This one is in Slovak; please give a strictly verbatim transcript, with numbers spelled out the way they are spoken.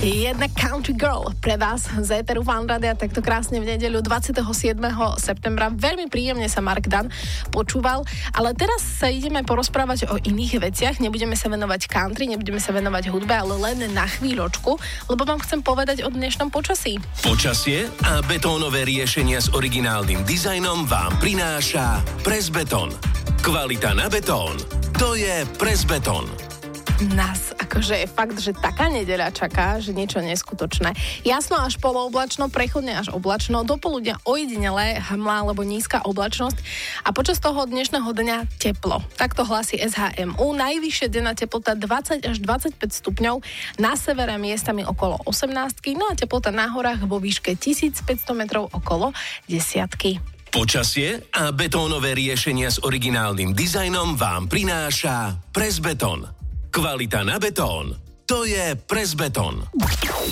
Jedna country girl pre vás z éteru Fan Rádia takto krásne v nedeľu dvadsiateho siedmeho septembra. Veľmi príjemne sa Mark Dan počúval, ale teraz sa ideme porozprávať o iných veciach. Nebudeme sa venovať country, nebudeme sa venovať hudbe, ale len na chvíľočku, lebo vám chcem povedať o dnešnom počasí. Počasie a betónové riešenia s originálnym dizajnom vám prináša Pressbeton. Kvalita na betón, to je Pressbeton. Nás akože je fakt, že taká nedeľa čaká, že niečo neskutočné. Jasno až polooblačno, prechodne až oblačno, dopoludňa ojedinelé hmla alebo nízka oblačnosť a počas toho dnešného dňa teplo. Takto hlási es há em ú. Najvyššia denná teplota dvadsať až dvadsaťpäť stupňov, na severe miestami okolo osemnásť, no a teplota na horách vo výške tisícpäťsto metrov okolo desiatky. Počasie a betónové riešenia s originálnym dizajnom vám prináša Pressbeton. Kvalita na betón, to je Pressbeton.